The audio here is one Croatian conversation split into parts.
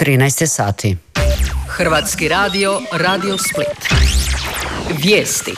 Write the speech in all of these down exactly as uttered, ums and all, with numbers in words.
trinaest sati. Hrvatski radio, Radio Split. Vijesti.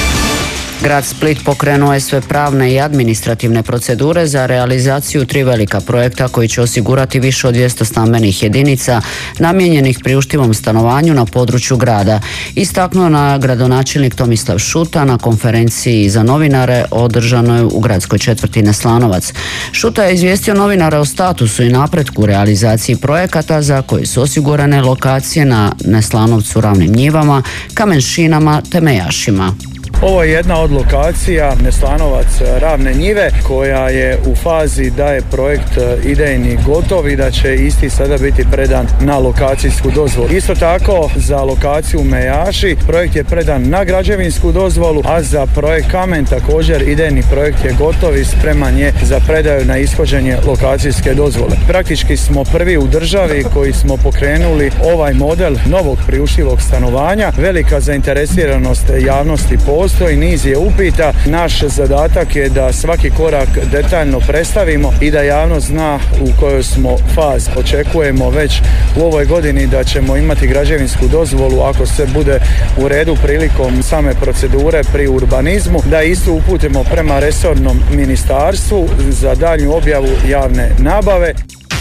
Grad Split pokrenuo je sve pravne i administrativne procedure za realizaciju tri velika projekta koji će osigurati više od dvjesto stambenih jedinica namijenjenih priuštivom stanovanju na području grada. Istaknuo na gradonačelnik Tomislav Šuta na konferenciji za novinare održanoj u gradskoj četvrti Neslanovac. Šuta je izvijestio novinare o statusu i napretku u realizaciji projekata za koji su osigurane lokacije na Neslanovcu, Ravnim njivama, Kamenšinama te Mejašima. Ovo je jedna od lokacija Neslanovac, Ravne njive, koja je u fazi da je projekt idejni gotov i da će isti sada biti predan na lokacijsku dozvolu. Isto tako za lokaciju Mejaši projekt je predan na građevinsku dozvolu, a za projekt Kamen također idejni projekt je gotov i spreman je za predaju na ishođenje lokacijske dozvole. Praktički smo prvi u državi koji smo pokrenuli ovaj model novog priuštivog stanovanja. Velika zainteresiranost javnosti postoji. Postoji niz je upita. Naš zadatak je da svaki korak detaljno predstavimo i da javnost zna u kojoj smo fazi. Očekujemo već u ovoj godini da ćemo imati građevinsku dozvolu ako se bude u redu prilikom same procedure pri urbanizmu, da istu uputimo prema resornom ministarstvu za daljnju objavu javne nabave.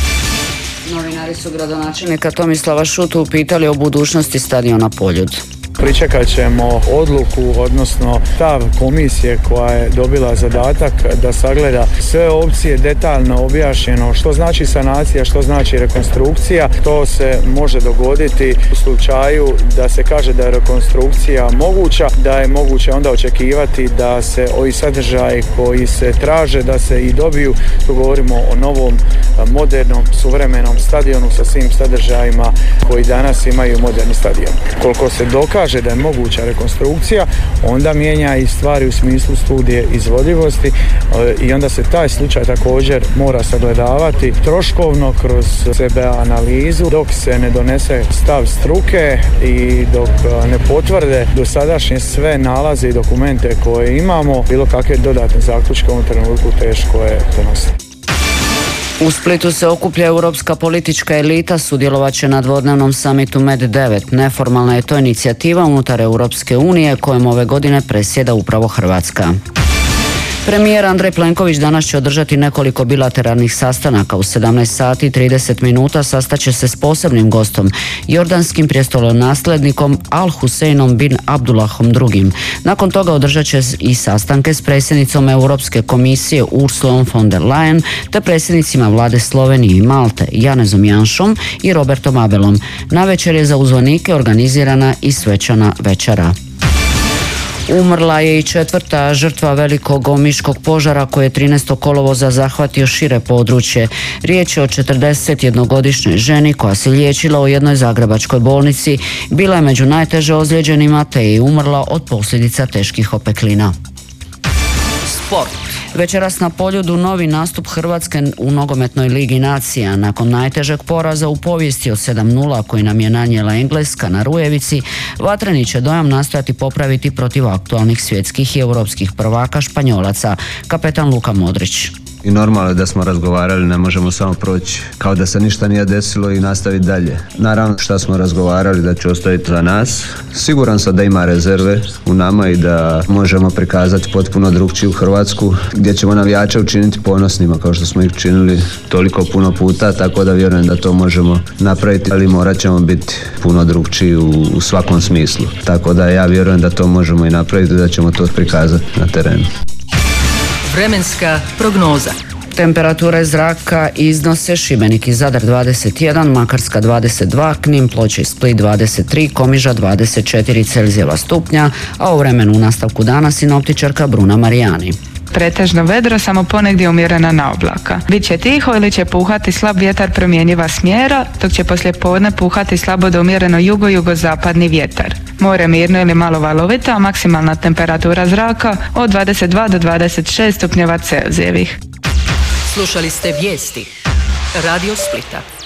Novinari su gradonačelnika Tomislava Šutu upitali o budućnosti stadiona Poljud. Pričekat ćemo odluku, odnosno stav komisije koja je dobila zadatak da sagleda sve opcije, detaljno objašnjeno što znači sanacija, što znači rekonstrukcija. To se može dogoditi u slučaju da se kaže da je rekonstrukcija moguća, da je moguće onda očekivati da se ovi sadržaji koji se traže da se i dobiju. Tu govorimo o novom, modernom, suvremenom stadionu sa svim sadržajima koji danas imaju moderni stadion. Koliko se dokaže da je moguća rekonstrukcija, onda mijenja i stvari u smislu studije izvodljivosti i onda se taj slučaj također mora sagledavati troškovno kroz sebe analizu dok se ne donese stav struke i dok ne potvrde dosadašnje sve nalaze i dokumente koje imamo, bilo kakve dodatne zaključke u ovom trenutku teško je donositi. U Splitu se okuplja europska politička elita, sudjelovat će na dvodnevnom samitu Med devet. Neformalna je to inicijativa unutar Europske unije kojom ove godine presjeda upravo Hrvatska. Premijer Andrej Plenković danas će održati nekoliko bilateralnih sastanaka. U sedamnaest sati i trideset minuta sastaće se s posebnim gostom, jordanskim prijestolonaslednikom Al Huseinom bin Abdullahom drugim. Nakon toga održat će i sastanke s predsjednicom Europske komisije Ursulom von der Leyen te predsjednicima vlade Slovenije i Malte Janezom Janšom i Robertom Abelom. Navečer je za uzvanike organizirana i svečana večera. Umrla je i četvrta žrtva velikog omiškog požara koji je trinaestog kolovoza zahvatio šire područje. Riječ je o četrdesetjednogodišnjoj ženi koja se liječila u jednoj zagrebačkoj bolnici. Bila je među najteže ozlijeđenima te je umrla od posljedica teških opeklina. Sport. Večeras na Poljudu novi nastup Hrvatske u nogometnoj ligi nacija. Nakon najtežeg poraza u povijesti od sedam nula koji nam je nanijela Engleska na Rujevici, vatreni će dojam nastojati popraviti protiv aktualnih svjetskih i europskih prvaka Španjolaca. Kapetan Luka Modrić. I normalno da smo razgovarali, ne možemo samo proći kao da se ništa nije desilo i nastaviti dalje. Naravno što smo razgovarali da će ostaviti za nas. Siguran sam da ima rezerve u nama i da možemo prikazati potpuno drugčiju Hrvatsku gdje ćemo navijače učiniti ponosnima kao što smo ih učinili toliko puno puta, tako da vjerujem da to možemo napraviti, ali morat ćemo biti puno drugčiji u, u svakom smislu. Tako da ja vjerujem da to možemo i napraviti i da ćemo to prikazati na terenu. Vremenska prognoza. Temperature zraka iznose Šibenik i Zadar dvadeset jedan, Makarska dvadeset dva, Knin, Ploče i Split dvadeset tri, Komiža dvadeset četiri Celzijeva stupnja, a u vremenu u nastavku dana sinoptičarka Bruna Marijani. Pretežno vedro, samo ponegdje umjerena na oblaka. Biće tiho ili će puhati slab vjetar promjenjiva smjera, dok će poslijepodne puhati slabo do umjereno jugo-jugozapadni vjetar. More mirno ili malo valovito, a maksimalna temperatura zraka od dvadeset dva do dvadeset šest stupnjeva Celzijevih. Slušali ste vijesti Radio Splita.